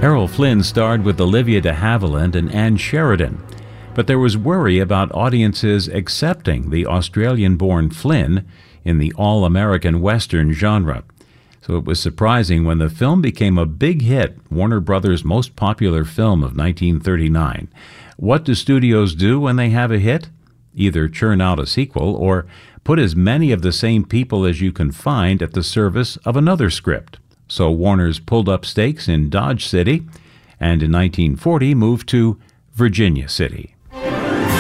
Errol Flynn starred with Olivia de Havilland and Anne Sheridan, but there was worry about audiences accepting the Australian-born Flynn in the all-American Western genre. So it was surprising when the film became a big hit, Warner Brothers' most popular film of 1939. What do studios do when they have a hit? Either churn out a sequel or put as many of the same people as you can find at the service of another script. So Warner's pulled up stakes in Dodge City and in 1940 moved to Virginia City.